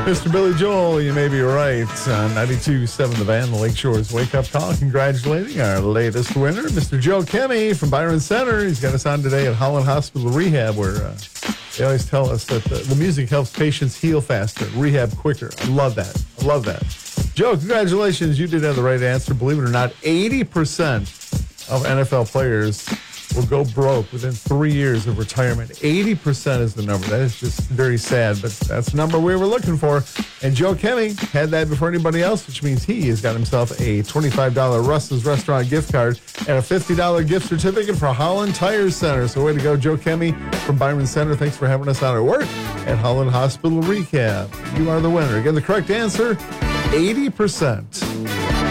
Mr. Billy Joel, you may be right. 92.7 The Van, the Lakeshore's Wake Up Call. Congratulating our latest winner, Mr. Joe Kemme from Byron Center. He's got us on today at Holland Hospital Rehab, where they always tell us that the music helps patients heal faster, rehab quicker. I love that. Joe, congratulations. You did have the right answer. Believe it or not, 80% of NFL players will go broke within 3 years of retirement. 80% is the number. That is just very sad, but that's the number we were looking for. And Joe Kemme had that before anybody else, which means he has got himself a $25 Russ's Restaurant gift card and a $50 gift certificate for Holland Tire Center. So way to go, Joe Kemme from Byron Center. Thanks for having us on our work at Holland Hospital Rehab. You are the winner. Again, the correct answer, 80%.